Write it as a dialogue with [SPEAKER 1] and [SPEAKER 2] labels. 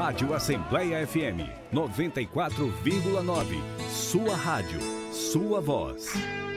[SPEAKER 1] Rádio Assembleia FM 94,9. Sua rádio, sua voz.